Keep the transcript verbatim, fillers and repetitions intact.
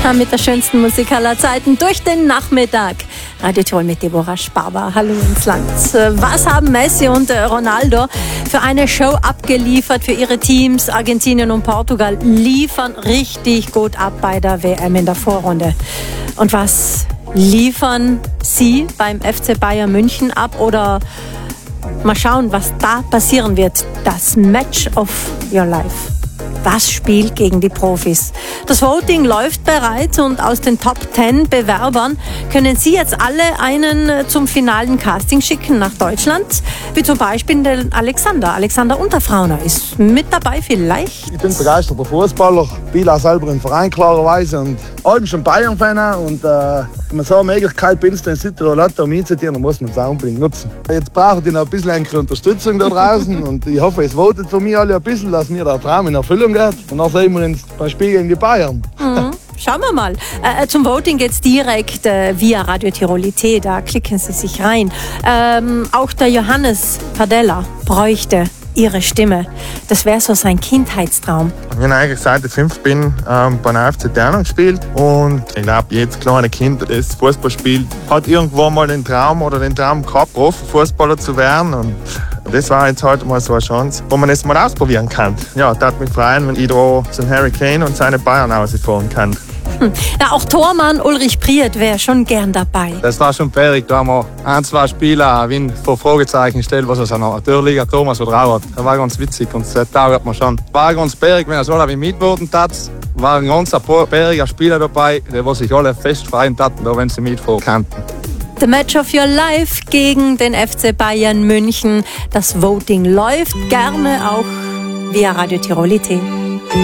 mit der schönsten Musik aller Zeiten durch den Nachmittag. Radio Tirol mit Deborah Sparber. Hallo ins Land. Was haben Messi und Ronaldo für eine Show abgeliefert für ihre Teams? Argentinien und Portugal liefern richtig gut ab bei der W M in der Vorrunde. Und was liefern Sie beim F C Bayern München ab? Oder mal schauen, was da passieren wird. Das Match of Your Life. Das Spiel gegen die Profis. Das Voting läuft bereits und aus den Top zehn Bewerbern können Sie jetzt alle einen zum finalen Casting schicken nach Deutschland. Wie zum Beispiel den Alexander. Alexander Unterfrauner ist mit dabei vielleicht. Ich bin begeisterter Fußballer, spiele auch selber im Verein klarerweise und ich bin Bayern-Fan und äh, wenn man so eine Möglichkeit bei uns in Südtirol um einzutieren, dann muss man es auch unbedingt nutzen. Jetzt brauche ich noch ein bisschen eine Unterstützung da draußen und ich hoffe, es votet für mich alle ein bisschen, dass mir der Traum in Erfüllung geht. Und dann sehen wir uns beim Spiel gegen die Bayern. Mhm. Schauen wir mal. Äh, zum Voting geht's direkt äh, via Radio Tirolite. Da klicken Sie sich rein. Ähm, auch der Johannes Padella bräuchte Ihre Stimme. Das wäre so sein Kindheitstraum. Ich habe eigentlich seit ich fünf bin ähm, bei einem F C Ternung gespielt und ich glaube, jedes kleine Kind, das Fußball spielt, hat irgendwo mal den Traum oder den Traum gehabt, Profifußballer zu werden und das war jetzt heute mal so eine Chance, wo man es mal ausprobieren kann. Ja, das hat mich freuen, wenn ich da zum Harry Kane und seine Bayern ausfahren kann. Hm. Ja, auch Tormann Ulrich Priet wäre schon gern dabei. Das war schon perig, da haben wir ein, zwei Spieler wie vor Fragezeichen gestellt, was er noch natürlich Thomas so drauf hat. Das war ganz witzig und das taugt man schon. War ganz perig, wenn er so wie mitwurden hat. War ein ganz periger Spieler dabei, der sich alle fest freuen hatten, wenn sie mitfahren kannten. The Match of Your Life gegen den F C Bayern München. Das Voting läuft gerne auch via Radio Tirolite.